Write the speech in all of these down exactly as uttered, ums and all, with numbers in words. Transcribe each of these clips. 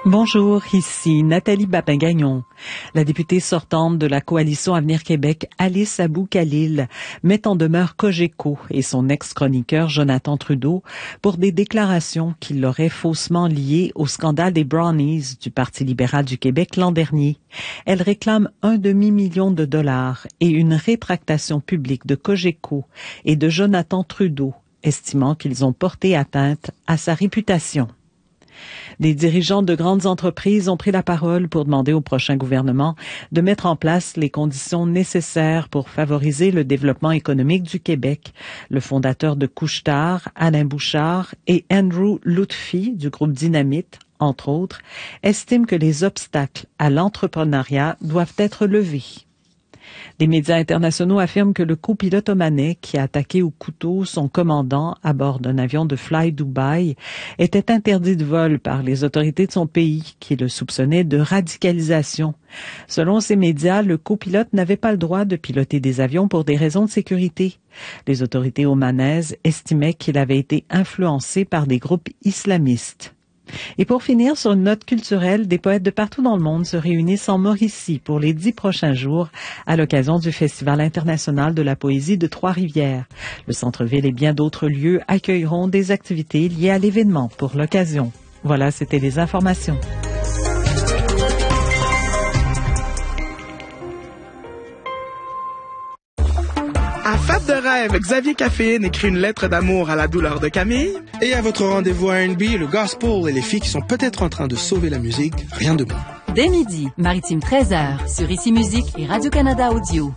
Bonjour, ici Nathalie Babin-Gagnon. La députée sortante de la coalition Avenir Québec, Alice Abou-Khalil, met en demeure Cogeco et son ex-chroniqueur Jonathan Trudeau pour des déclarations qui l'auraient faussement liés au scandale des Brownies du Parti libéral du Québec l'an dernier. Elle réclame un demi-million de dollars et une rétractation publique de Cogeco et de Jonathan Trudeau, estimant qu'ils ont porté atteinte à sa réputation. Des dirigeants de grandes entreprises ont pris la parole pour demander au prochain gouvernement de mettre en place les conditions nécessaires pour favoriser le développement économique du Québec. Le fondateur de Couche-Tard, Alain Bouchard, et Andrew Lutfi du groupe Dynamite, entre autres, estiment que les obstacles à l'entrepreneuriat doivent être levés. Des médias internationaux affirment que le copilote omanais qui a attaqué au couteau son commandant à bord d'un avion de Fly Dubai était interdit de vol par les autorités de son pays qui le soupçonnaient de radicalisation. Selon ces médias, le copilote n'avait pas le droit de piloter des avions pour des raisons de sécurité. Les autorités omanaises estimaient qu'il avait été influencé par des groupes islamistes. Et pour finir, sur une note culturelle, des poètes de partout dans le monde se réunissent en Mauricie pour les dix prochains jours à l'occasion du Festival international de la poésie de Trois-Rivières. Le centre-ville et bien d'autres lieux accueilleront des activités liées à l'événement pour l'occasion. Voilà, c'était les informations. À Fab de rêve, Xavier Caféine écrit une lettre d'amour à la douleur de Camille. Et à votre rendez-vous R and B, le gospel et les filles qui sont peut-être en train de sauver la musique, rien de bon. Dès midi, Maritime treize heures, sur Ici Musique et Radio-Canada Audio.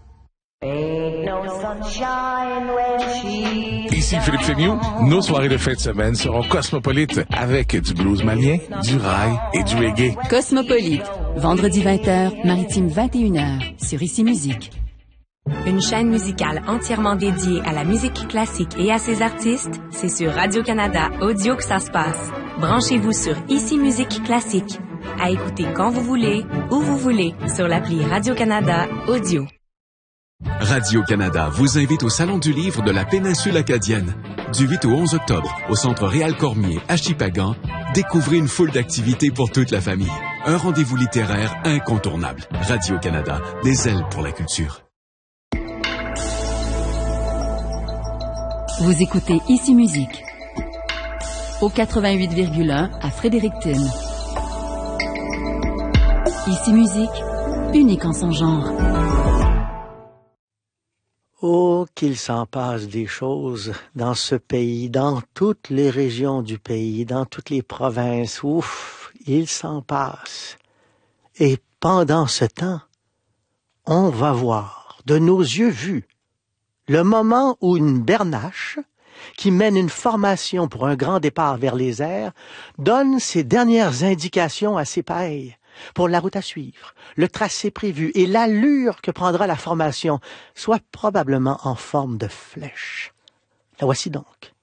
Ici Philippe Féniou. Nos soirées de fin de semaine seront cosmopolites avec du blues malien, du rail et du reggae. Cosmopolite, vendredi vingt heures, Maritime vingt et une heures, sur Ici Musique. Une chaîne musicale entièrement dédiée à la musique classique et à ses artistes, c'est sur Radio-Canada Audio que ça se passe. Branchez-vous sur Ici Musique Classique. À écouter quand vous voulez, où vous voulez, sur l'appli Radio-Canada Audio. Radio-Canada vous invite au Salon du livre de la péninsule acadienne. Du huit au onze octobre, au Centre Réal Cormier, à Shippagan, découvrez une foule d'activités pour toute la famille. Un rendez-vous littéraire incontournable. Radio-Canada, des ailes pour la culture. Vous écoutez Ici Musique au quatre-vingt-huit virgule un à Fredericton. Ici Musique, unique en son genre. Oh, qu'il s'en passe des choses dans ce pays, dans toutes les régions du pays, dans toutes les provinces. Ouf, il s'en passe. Et pendant ce temps, on va voir, de nos yeux vus, le moment où une bernache, qui mène une formation pour un grand départ vers les airs, donne ses dernières indications à ses pailles pour la route à suivre, le tracé prévu et l'allure que prendra la formation, soit probablement en forme de flèche. La voici donc.